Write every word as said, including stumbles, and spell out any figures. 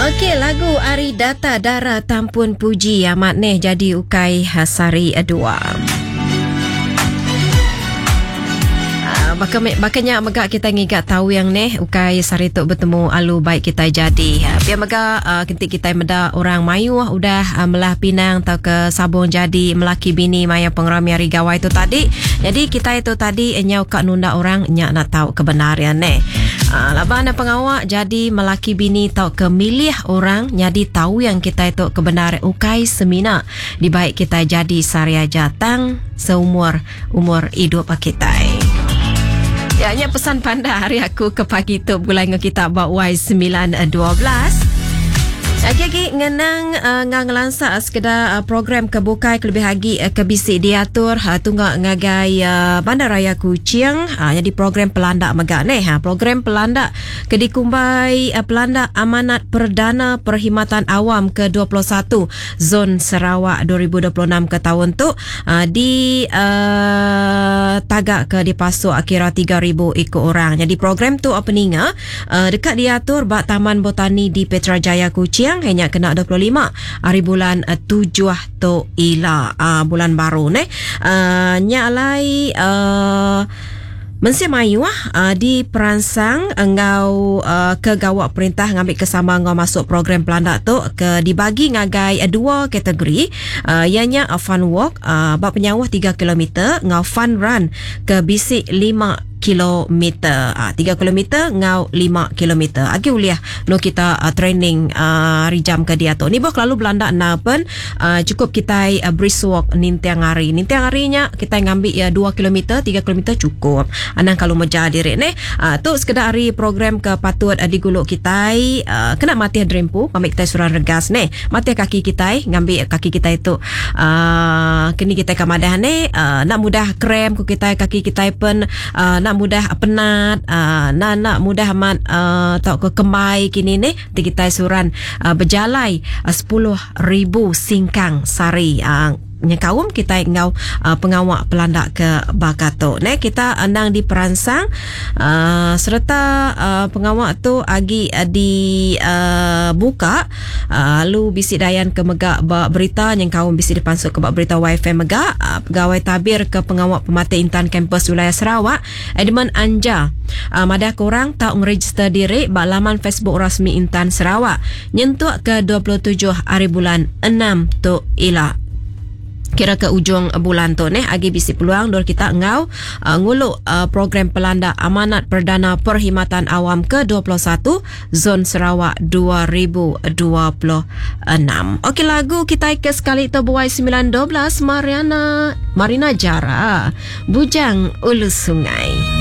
Okey, lagu Ari Data Dara Tampun Puji amat neh jadi ukai Sari dua. Bakal bakanya megak kita ngigat tahu yang neh ukai sari tok bertemu alu baik kita jadi. Biar megak uh, kentik kita meda orang mayu udah uh, melah pinang tau ke sabung jadi melaki bini maya pengrami hari gawai tu tadi. Jadi kita itu tadi nyau kak nunda orang nyak nak tahu kebenaran neh. Uh, Laban pengawak jadi melaki bini tau ke milih orang jadi tahu yang kita itu kebenaran ukai semina di baik kita jadi saria jatang seumur umur hidup kita. Ya, nya pesan panda hari aku ke pagi tu bulai dengan kita bawa Y sembilan dua belas. Okey, ngenang uh, ngang lansa sekedar uh, program kebukai kelebih lagi uh, kebisik diatur uh, tunggak ngagai uh, Bandaraya Kuching uh, jadi program pelanda megak ni ha program pelanda kedikumbai uh, pelanda amanat perdana perkhidmatan awam ke dua puluh satu zon Sarawak dua ribu dua puluh enam ke tahun tu uh, di uh, tagak ke dipasuk akira tiga ribu ikut orang. Jadi program tu opening uh, dekat diatur bak Taman Botani di Petrajaya Kuching hanya kena dua puluh lima hari bulan uh, tujuh tu ila uh, bulan baru ni uh, nyalai uh, Mensi mayu uh, di peransang engau uh, ke gawak perintah ngambil kesama engau masuk program pelanda tu ke dibagi ngagai uh, dua kategori uh, ianya uh, fun walk uh, bak penyawah tiga kilometer ngau fun run ke bisik lima kilometer uh, tiga kilometer ngau lima kilometer agi uliah no kita uh, training uh, rijam ke dia tu ni bah lalu Belanda na pun uh, cukup kita uh, brisk walk nintiang hari nintiang harinya kita ngambil ya dua kilometer tiga kilometer cukup anang kalau meja diri ni uh, tu sekedar hari program ke patut uh, diguluk kita uh, kena mati drempu ambil kita surah regas ni mati kaki kita ngambil kaki kita itu uh, kini kita kamadah ni uh, nak mudah krem ku kita kaki kita pun uh, nak mudah penat uh, nak nak mudah amat uh, tak ke kemai kini ni kita suran uh, berjalai uh, sepuluh ribu singkang sari uh, nyekawum kita ngau uh, pengawak pelanda ke Bakato ne kita andang di peransang uh, serta uh, pengawak tu agi uh, di uh, buka uh, lu bisi dayan ke megak bak berita yang kawum bisi dipansuk ke bak berita wifi megak uh, pegawai tabir ke pengawak pemata intan kampus wilayah Sarawak Edmund Anja uh, madah korang tak meregister diri bak laman Facebook rasmi Intan Sarawak nyentuk ke dua puluh tujuh hari bulan enam tu ila kira ke ujung bulan tu ni agi bisi peluang dor kita ngau uh, nguluk uh, program pelanda amanat perdana perkhidmatan awam ke dua puluh satu zon Sarawak dua ribu dua puluh enam. Okey, lagu kita ke sekali tu buai sembilan dua belas Mariana Marina Jara Bujang Ulu Sungai.